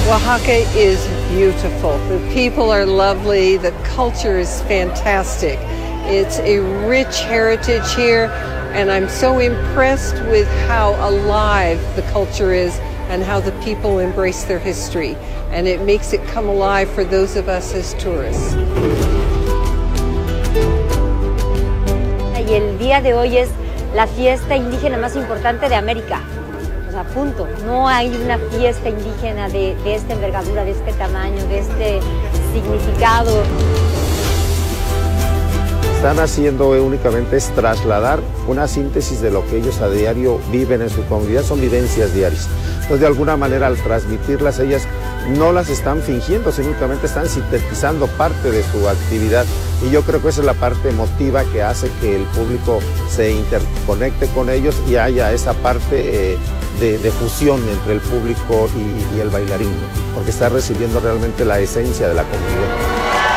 Oaxaca is beautiful. The people are lovely. The culture is fantastic. It's a rich heritage here, and I'm so impressed with how alive the culture is and how the people embrace their history. And it makes it come alive for those of us as tourists. Y el día de hoy es la fiesta indígena más importante de América. O sea, punto. No hay una fiesta indígena de esta envergadura, de este tamaño, de este significado. Están haciendo únicamente es trasladar una síntesis de lo que ellos a diario viven en su comunidad, son vivencias diarias. Entonces, de alguna manera, al transmitirlas, ellas no las están fingiendo, sino únicamente están sintetizando parte de su actividad. Y yo creo que esa es la parte emotiva que hace que el público se interconecte con ellos y haya esa parte de fusión entre el público y el bailarín, porque está recibiendo realmente la esencia de la comunidad.